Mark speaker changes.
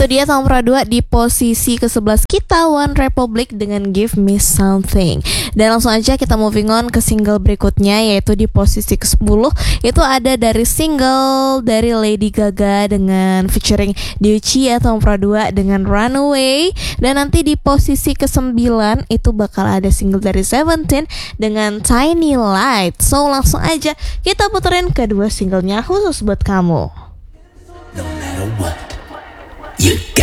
Speaker 1: Itu dia nomor 2 di posisi ke-11 kita, One Republic dengan Give Me Something. Dan langsung aja kita moving on ke single berikutnya, yaitu di posisi ke-10 itu ada dari single dari Lady Gaga dengan featuring Diuchi atau nomor 2 dengan Runaway. Dan nanti di posisi ke-9 itu bakal ada single dari Seventeen dengan Tiny Light. So langsung aja kita puterin kedua singlenya khusus buat kamu.
Speaker 2: No matter what, you got